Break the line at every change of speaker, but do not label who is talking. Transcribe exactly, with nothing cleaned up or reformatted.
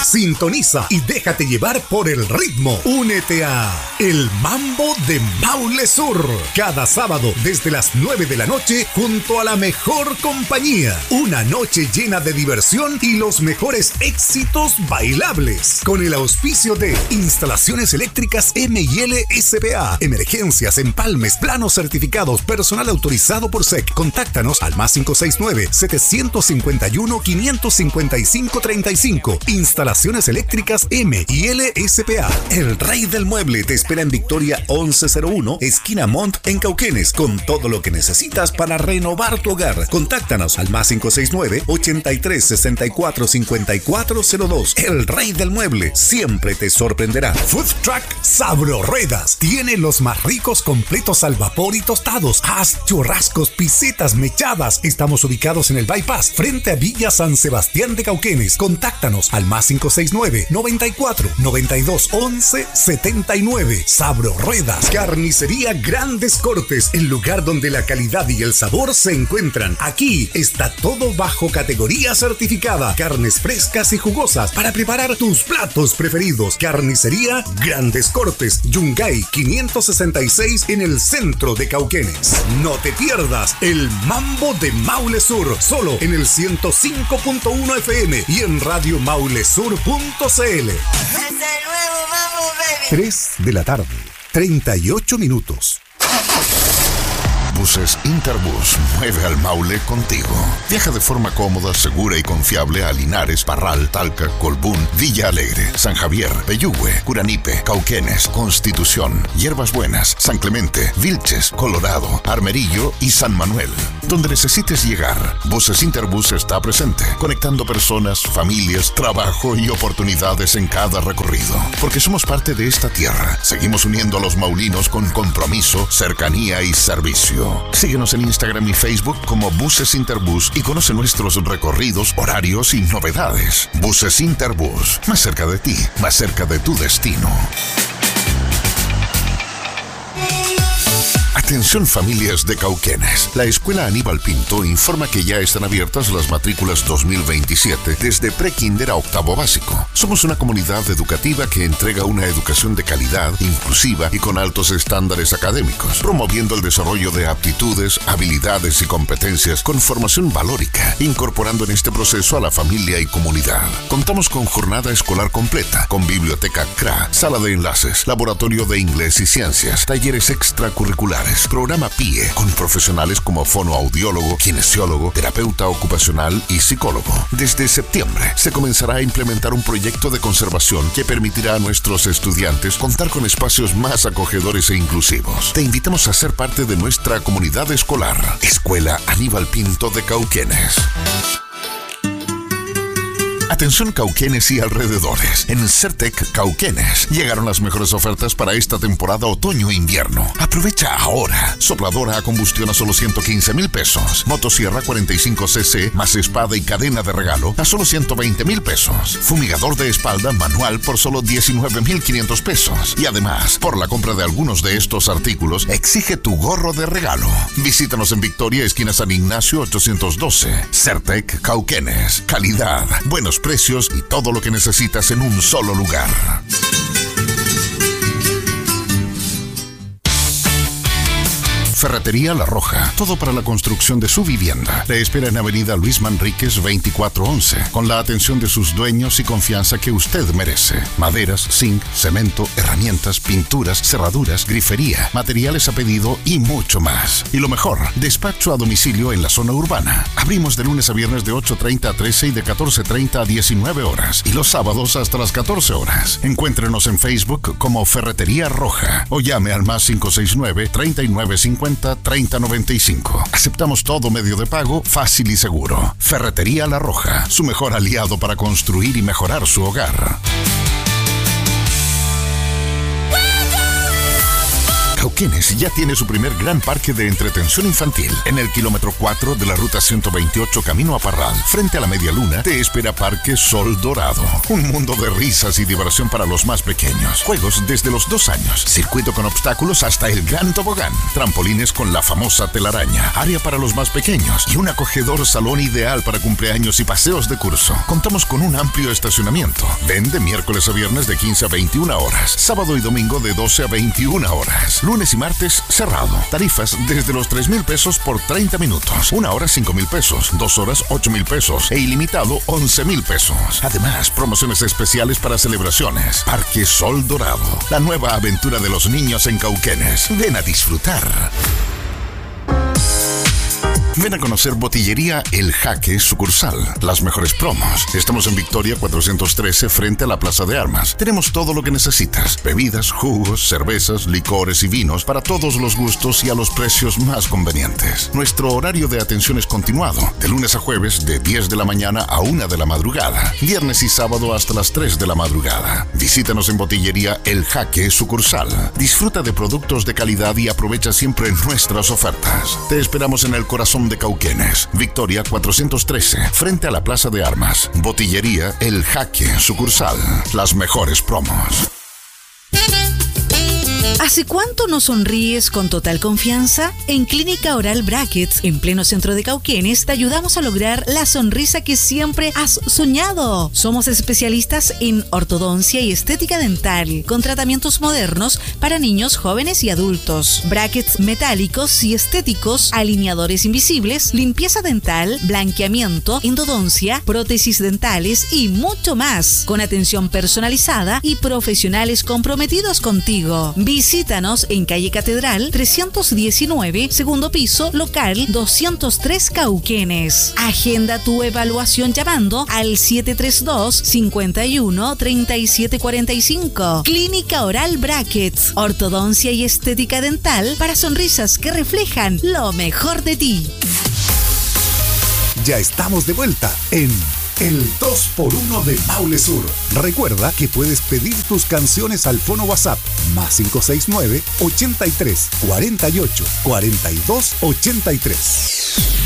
Sintoniza y déjate llevar por el ritmo. Únete a El Mambo de Maule Sur. Cada sábado desde las nueve de la noche junto a la mejor compañía. Una noche llena de diversión y los mejores éxitos bailables. Con el auspicio de Instalaciones Eléctricas M y L S P A. Emergencias, empalmes, planos certificados, personal autorizado por S E C. Contáctanos al más cinco seis nueve, siete cinco uno, cinco cinco cinco, tres cinco. Instalaciones Eléctricas M y L S P A. El Rey del Mueble te espera en Victoria once cero uno, esquina Mont, en Cauquenes, con todo lo que necesitas para renovar tu hogar. Contáctanos al más cinco seis nueve, ochenta y tres, sesenta y cuatro, cincuenta y cuatro cero dos. El Rey del Mueble siempre te sorprenderá. Food Truck Sabro Ruedas tiene los más ricos completos al vapor y tostados. Haz churrascos, pisetas, mechadas. Estamos ubicados en el Bypass, frente a Villa San Sebastián de Cauquenes. Contáctanos al más cinco seis nueve, noventa y cuatro, noventa y dos, once, setenta y nueve. Sabro Ruedas. Carnicería Grandes Cortes, el lugar donde la calidad y el sabor se encuentran. Aquí está todo bajo categoría certificada. Carnes frescas y jugosas para preparar tus platos preferidos. Carnicería Grandes Cortes, Yungay quinientos sesenta y seis, en el centro de Cauquenes. No te pierdas El Mambo de Maule Sur, solo en el ciento cinco punto uno F M y en radio maulesur punto c l. tres de la tarde, treinta y ocho minutos.
Buses Interbus mueve al Maule contigo. Viaja de forma cómoda, segura y confiable a Linares, Parral, Talca, Colbún, Villa Alegre, San Javier, Peyúgue, Curanipe, Cauquenes, Constitución, Hierbas Buenas, San Clemente, Vilches, Colorado, Armerillo y San Manuel. Donde necesites llegar, Buses Interbus está presente, conectando personas, familias, trabajo y oportunidades en cada recorrido. Porque somos parte de esta tierra, seguimos uniendo a los maulinos con compromiso, cercanía y servicio. Síguenos en Instagram y Facebook como Buses Interbus y conoce nuestros recorridos, horarios y novedades. Buses Interbus, más cerca de ti, más cerca de tu destino. Atención familias de Cauquenes. La Escuela Aníbal Pinto informa que ya están abiertas las matrículas dos mil veintisiete desde pre-kinder a octavo básico. Somos una comunidad educativa que entrega una educación de calidad, inclusiva y con altos estándares académicos, promoviendo el desarrollo de aptitudes, habilidades y competencias con formación valórica, incorporando en este proceso a la familia y comunidad. Contamos con jornada escolar completa, con biblioteca C R A, sala de enlaces, laboratorio de inglés y ciencias, talleres extracurriculares, programa P I E, con profesionales como fonoaudiólogo, kinesiólogo, terapeuta ocupacional y psicólogo. Desde septiembre se comenzará a implementar un proyecto de conservación que permitirá a nuestros estudiantes contar con espacios más acogedores e inclusivos. Te invitamos a ser parte de nuestra comunidad escolar. Escuela Aníbal Pinto de Cauquenes. Atención Cauquenes y alrededores. En Certec Cauquenes llegaron las mejores ofertas para esta temporada otoño-invierno. Aprovecha ahora. Sopladora a combustión a solo ciento quince mil pesos. Motosierra cuarenta y cinco cc más espada y cadena de regalo a solo ciento veinte mil pesos. Fumigador de espalda manual por solo diecinueve mil quinientos pesos. Y además, por la compra de algunos de estos artículos, exige tu gorro de regalo. Visítanos en Victoria, esquina San Ignacio ochocientos doce. Certec Cauquenes. Calidad, buenos precios y todo lo que necesitas en un solo lugar. Ferretería La Roja, todo para la construcción de su vivienda. Le espera en Avenida Luis Manríquez veinticuatro once, con la atención de sus dueños y confianza que usted merece. Maderas, zinc, cemento, herramientas, pinturas, cerraduras, grifería, materiales a pedido y mucho más. Y lo mejor, despacho a domicilio en la zona urbana. Abrimos de lunes a viernes de ocho treinta a trece y de catorce treinta a diecinueve horas. Y los sábados hasta las catorce horas. Encuéntrenos en Facebook como Ferretería Roja o llame al más cinco seis nueve, treinta y nueve cincuenta, treinta noventa y cinco. Aceptamos todo medio de pago, fácil y seguro. Ferretería La Roja, su mejor aliado para construir y mejorar su hogar. Cauquenes ya tiene su primer gran parque de entretención infantil. En el kilómetro cuatro de la ruta ciento veintiocho camino a Parral, frente a la Media Luna, te espera Parque Sol Dorado. Un mundo de risas y diversión para los más pequeños. Juegos desde los dos años. Circuito con obstáculos hasta el gran tobogán. Trampolines con la famosa telaraña. Área para los más pequeños y un acogedor salón ideal para cumpleaños y paseos de curso. Contamos con un amplio estacionamiento. Ven de miércoles a viernes de quince a veintiuna horas. Sábado y domingo de doce a veintiuna horas. Lunes y martes cerrado. Tarifas desde los tres mil pesos por treinta minutos. Una hora cinco mil pesos. Dos horas ocho mil pesos. E ilimitado once mil pesos. Además, promociones especiales para celebraciones. Parque Sol Dorado. La nueva aventura de los niños en Cauquenes. Ven a disfrutar. Ven a conocer Botillería El Jaque sucursal. Las mejores promos. Estamos en Victoria cuatrocientos trece frente a la Plaza de Armas. Tenemos todo lo que necesitas. Bebidas, jugos, cervezas, licores y vinos para todos los gustos y a los precios más convenientes. Nuestro horario de atención es continuado. De lunes a jueves de diez de la mañana a una de la madrugada. Viernes y sábado hasta las tres de la madrugada. Visítanos en Botillería El Jaque sucursal. Disfruta de productos de calidad y aprovecha siempre nuestras ofertas. Te esperamos en el corazón de Cauquenes, Victoria cuatrocientos trece, frente a la Plaza de Armas. Botillería El Jaque sucursal. Las mejores promos.
¿Hace cuánto no sonríes con total confianza? En Clínica Oral Brackets, en pleno centro de Cauquenes, te ayudamos a lograr la sonrisa que siempre has soñado. Somos especialistas en ortodoncia y estética dental, con tratamientos modernos para niños, jóvenes y adultos. Brackets metálicos y estéticos, alineadores invisibles, limpieza dental, blanqueamiento, endodoncia, prótesis dentales y mucho más, con atención personalizada y profesionales comprometidos contigo. Visítanos en calle Catedral trescientos diecinueve, segundo piso, local doscientos tres Cauquenes. Agenda tu evaluación llamando al siete tres dos, cinco uno, tres siete cuatro cinco. Clínica Oral Brackets, ortodoncia y estética dental para sonrisas que reflejan lo mejor de ti.
Ya estamos de vuelta en El dos por uno de Maule Sur. Recuerda que puedes pedir tus canciones al fono WhatsApp más cinco seis nueve, ochenta y tres, cuarenta y ocho, cuarenta y dos, ochenta y tres.